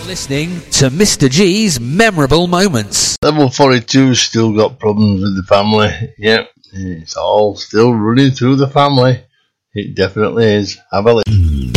listening to Mr. G's Memorable Moments. Level 42's still got problems with the family. Yep, it's all still running through the family. It definitely is. Have a listen.